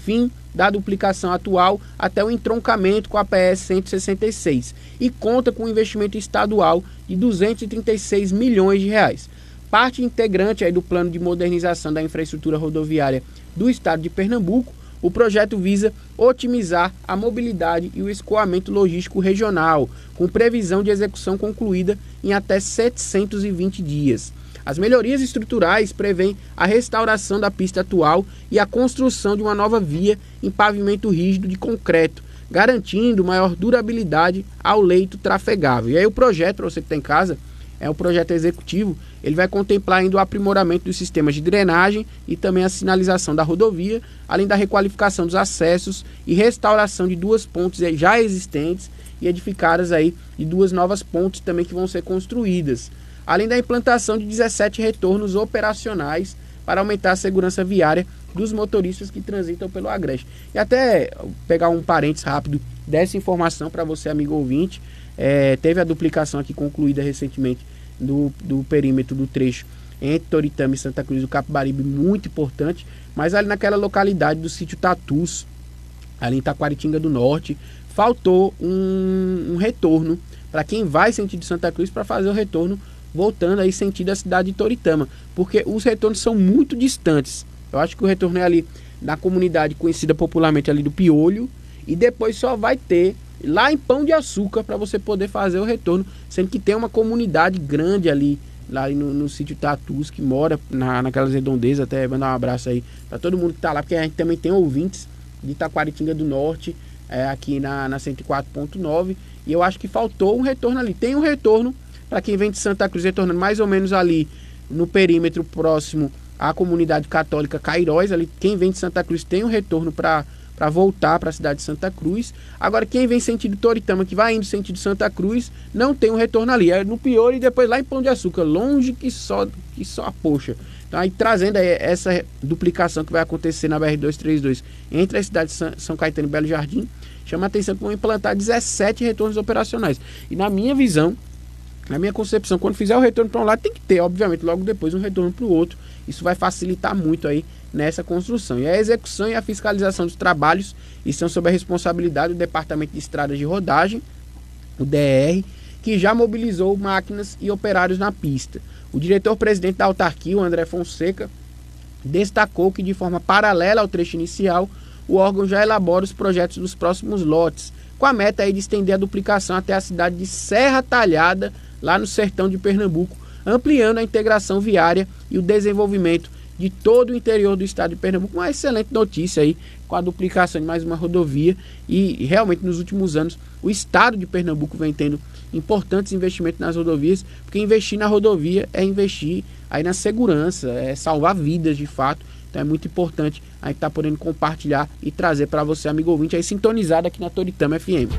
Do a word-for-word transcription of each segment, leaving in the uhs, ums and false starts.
fim da duplicação atual até o entroncamento com a P S cento e sessenta e seis e conta com um investimento estadual de duzentos e trinta e seis milhões de reais. Parte integrante aí do plano de modernização da infraestrutura rodoviária do estado de Pernambuco, o projeto visa otimizar a mobilidade e o escoamento logístico regional, com previsão de execução concluída em até setecentos e vinte dias. As melhorias estruturais prevêem a restauração da pista atual e a construção de uma nova via em pavimento rígido de concreto, garantindo maior durabilidade ao leito trafegável. E aí o projeto, para você que está em casa, é um projeto executivo, ele vai contemplar ainda o aprimoramento dos sistemas de drenagem e também a sinalização da rodovia, além da requalificação dos acessos e restauração de duas pontes já existentes e edificadas aí de duas novas pontes também que vão ser construídas, além da implantação de dezessete retornos operacionais para aumentar a segurança viária dos motoristas que transitam pelo Agreste. E até pegar um parênteses rápido dessa informação para você, amigo ouvinte, é, teve a duplicação aqui concluída recentemente do, do perímetro do trecho entre Toritama e Santa Cruz do Capibaribe, muito importante, mas ali naquela localidade do sítio Tatus, ali em Taquaritinga do Norte, faltou um, um retorno para quem vai sentido Santa Cruz para fazer o retorno voltando aí sentido a cidade de Toritama, porque os retornos são muito distantes. Eu acho que o retorno é ali na comunidade conhecida popularmente ali do Piolho, e depois só vai ter lá em Pão de Açúcar para você poder fazer o retorno, sendo que tem uma comunidade grande ali, lá no, no sítio Tatus, que mora na, naquelas redondezas. Até mandar um abraço aí para todo mundo que tá lá, porque a gente também tem ouvintes de Taquaritinga do Norte, é, aqui na, na cento e quatro ponto nove, e eu acho que faltou um retorno ali. Tem um retorno para quem vem de Santa Cruz, retornando mais ou menos ali no perímetro próximo à comunidade católica Cairóis. Ali, quem vem de Santa Cruz tem um retorno para para voltar para a cidade de Santa Cruz. Agora, quem vem sentido Toritama, que vai indo sentido Santa Cruz, não tem um retorno ali. É no Piolho e depois lá em Pão de Açúcar, longe que só, que só a poxa. Então, aí trazendo aí essa duplicação que vai acontecer na B R duzentos e trinta e dois entre a cidade de São Caetano e Belo Jardim, chama a atenção que vão implantar dezessete retornos operacionais. E na minha visão, na minha concepção, quando fizer o retorno para um lado, tem que ter, obviamente, logo depois um retorno para o outro. Isso vai facilitar muito aí nessa construção. E a execução e a fiscalização dos trabalhos estão sob a responsabilidade do Departamento de Estradas de Rodagem, o D R, que já mobilizou máquinas e operários na pista. O diretor-presidente da autarquia, o André Fonseca, destacou que, de forma paralela ao trecho inicial, o órgão já elabora os projetos dos próximos lotes, com a meta aí de estender a duplicação até a cidade de Serra Talhada, lá no sertão de Pernambuco, ampliando a integração viária e o desenvolvimento de todo o interior do estado de Pernambuco. Uma excelente notícia aí com a duplicação de mais uma rodovia, e realmente nos últimos anos o estado de Pernambuco vem tendo importantes investimentos nas rodovias, porque investir na rodovia é investir aí na segurança, é salvar vidas de fato. Então é muito importante a gente estar tá podendo compartilhar e trazer para você, amigo ouvinte, aí sintonizado aqui na Toritama F M.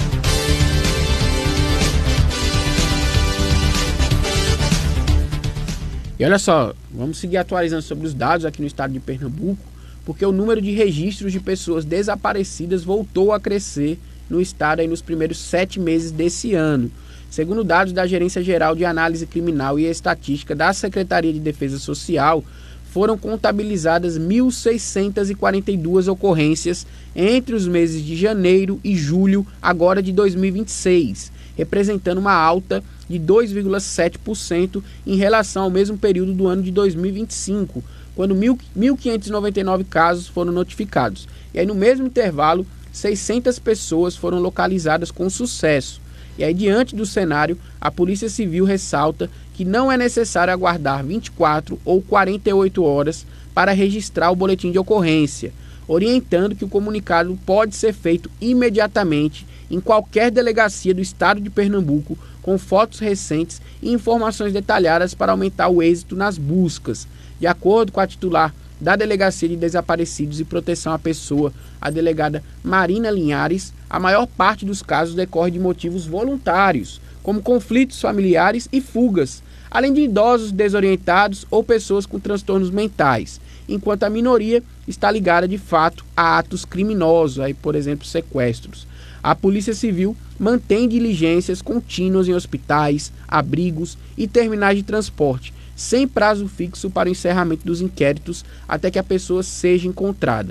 E olha só, vamos seguir atualizando sobre os dados aqui no estado de Pernambuco, porque o número de registros de pessoas desaparecidas voltou a crescer no estado aí nos primeiros sete meses desse ano. Segundo dados da Gerência Geral de Análise Criminal e Estatística da Secretaria de Defesa Social, foram contabilizadas mil seiscentas e quarenta e duas ocorrências entre os meses de janeiro e julho agora de dois mil e vinte e seis, representando uma alta de dois vírgula sete por cento em relação ao mesmo período do ano de dois mil e vinte e cinco, quando mil quinhentos e noventa e nove casos foram notificados. E aí no mesmo intervalo, seiscentas pessoas foram localizadas com sucesso. E aí, diante do cenário, a Polícia Civil ressalta que não é necessário aguardar vinte e quatro ou quarenta e oito horas para registrar o boletim de ocorrência, orientando que o comunicado pode ser feito imediatamente em qualquer delegacia do estado de Pernambuco, com fotos recentes e informações detalhadas para aumentar o êxito nas buscas. De acordo com a titular da Delegacia de Desaparecidos e Proteção à Pessoa, a delegada Marina Linhares, a maior parte dos casos decorre de motivos voluntários, como conflitos familiares e fugas, além de idosos desorientados ou pessoas com transtornos mentais, enquanto a minoria está ligada de fato a atos criminosos, aí, por exemplo, sequestros. A Polícia Civil mantém diligências contínuas em hospitais, abrigos e terminais de transporte, sem prazo fixo para o encerramento dos inquéritos até que a pessoa seja encontrada.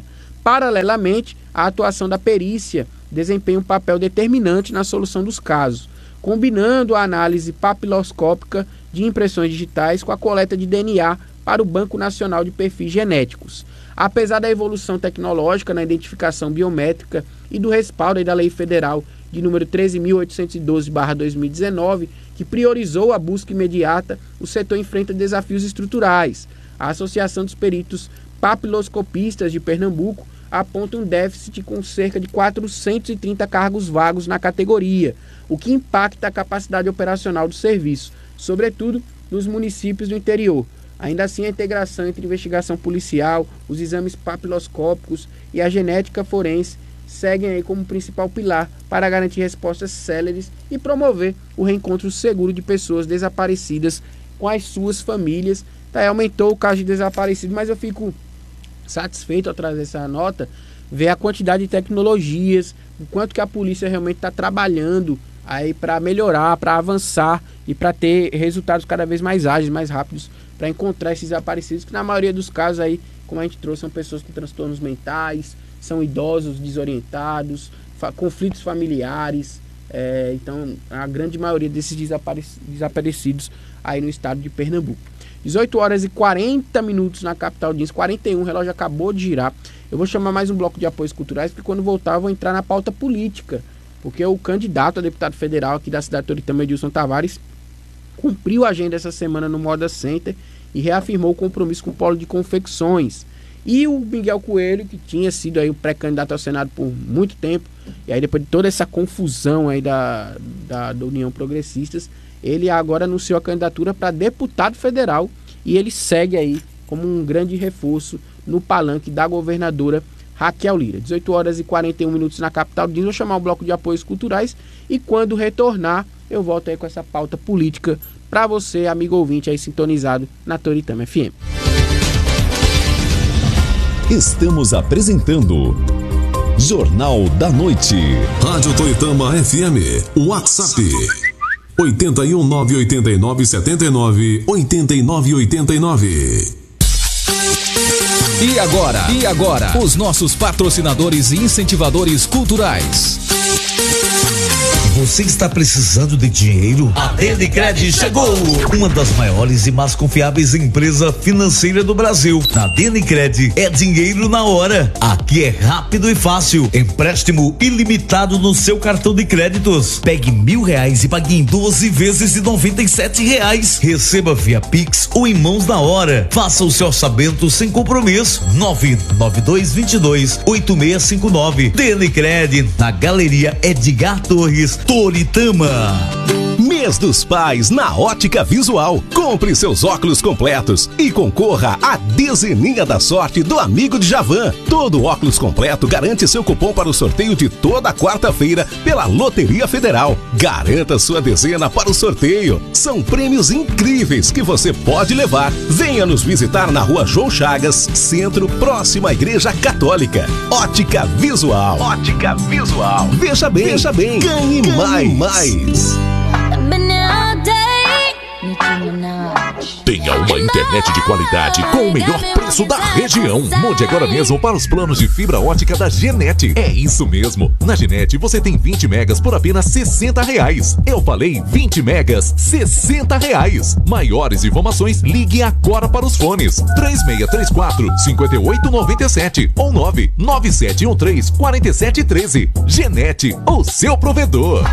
Paralelamente, a atuação da perícia desempenha um papel determinante na solução dos casos, combinando a análise papiloscópica de impressões digitais com a coleta de D N A para o Banco Nacional de Perfis Genéticos. Apesar da evolução tecnológica na identificação biométrica e do respaldo aí da Lei Federal de número treze mil oitocentos e doze barra dois mil e dezenove, que priorizou a busca imediata, o setor enfrenta desafios estruturais. A Associação dos Peritos Papiloscopistas de Pernambuco aponta um déficit com cerca de quatrocentos e trinta cargos vagos na categoria, o que impacta a capacidade operacional do serviço, sobretudo nos municípios do interior. Ainda assim, a integração entre investigação policial, os exames papiloscópicos e a genética forense seguem aí como principal pilar para garantir respostas céleres e promover o reencontro seguro de pessoas desaparecidas com as suas famílias. Tá, aumentou o caso de desaparecido, mas eu fico satisfeito ao trazer essa nota, ver a quantidade de tecnologias, o quanto que a polícia realmente está trabalhando aí para melhorar, para avançar e para ter resultados cada vez mais ágeis, mais rápidos, para encontrar esses desaparecidos, que na maioria dos casos aí, como a gente trouxe, são pessoas com transtornos mentais, são idosos desorientados, fa- conflitos familiares, é, então a grande maioria desses desapare- desaparecidos aí no estado de Pernambuco. dezoito horas e quarenta minutos na capital audiência, quarenta e um, o relógio acabou de girar. Eu vou chamar mais um bloco de apoios culturais, porque quando voltar eu vou entrar na pauta política, porque o candidato a deputado federal aqui da cidade de Toritama, Edilson Tavares, cumpriu a agenda essa semana no Moda Center e reafirmou o compromisso com o polo de confecções. E o Miguel Coelho, que tinha sido aí o pré-candidato ao Senado por muito tempo, e aí depois de toda essa confusão aí da, da, da União Progressistas, ele agora anunciou a candidatura para deputado federal e ele segue aí como um grande reforço no palanque da governadora Raquel Lira. dezoito horas e quarenta e um minutos na capital. Vou chamar o bloco de apoios culturais e quando retornar eu volto aí com essa pauta política para você, amigo ouvinte aí sintonizado na Toritama F M. Estamos apresentando Jornal da Noite. Rádio Toritama F M, WhatsApp oito um nove oito nove sete nove oito nove oito nove. E agora? E agora? Os nossos patrocinadores e incentivadores culturais. Você está precisando de dinheiro? A Denicred chegou! Uma das maiores e mais confiáveis empresas financeiras do Brasil. Na Denicred é dinheiro na hora. Aqui é rápido e fácil. Empréstimo ilimitado no seu cartão de créditos. Pegue mil reais e pague em doze vezes de noventa e sete reais. Receba via Pix ou em mãos na hora. Faça o seu orçamento sem compromisso. nove nove dois dois dois oito seis cinco nove. Denicred, na Galeria Edgar Torres, Toritama. Mês dos Pais na Ótica Visual. Compre seus óculos completos e concorra à dezeninha da sorte do amigo de Javan. Todo óculos completo garante seu cupom para o sorteio de toda quarta-feira pela Loteria Federal. Garanta sua dezena para o sorteio. São prêmios incríveis que você pode levar. Venha nos visitar na Rua João Chagas, Centro, próximo à Igreja Católica. Ótica Visual. Ótica Visual. Veja bem, veja bem. Ganhe, Ganhe mais. mais. Tenha uma internet de qualidade com o melhor preço da região. Mude agora mesmo para os planos de fibra ótica da Genet. É isso mesmo. Na Genet você tem vinte megas por apenas sessenta reais. Eu falei vinte megas, sessenta reais. Maiores informações, ligue agora para os fones três seis três quatro, cinco oito nove sete ou nove nove sete um três, quatro sete um três. Genet, o seu provedor.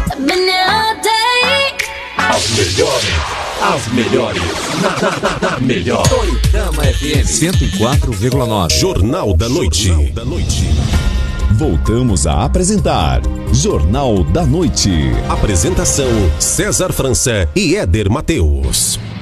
As melhores, as melhores, na, na, na melhor. Toritama F M cento e quatro vírgula nove. Jornal da Noite. Jornal da Noite. Voltamos a apresentar Jornal da Noite. Apresentação César França e Éder Mateus.